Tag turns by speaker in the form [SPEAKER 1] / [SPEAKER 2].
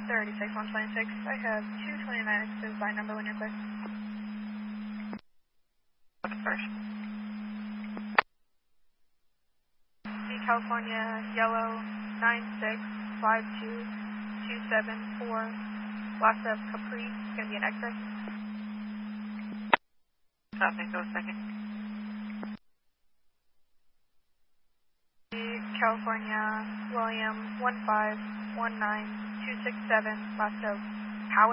[SPEAKER 1] 36126. I have 229 by number when you're clear.
[SPEAKER 2] First.
[SPEAKER 1] California, yellow, 9652274, lots of Capri, it's going to be an X-ray.
[SPEAKER 2] Copy, go second.
[SPEAKER 1] California, William, 1519267, lots of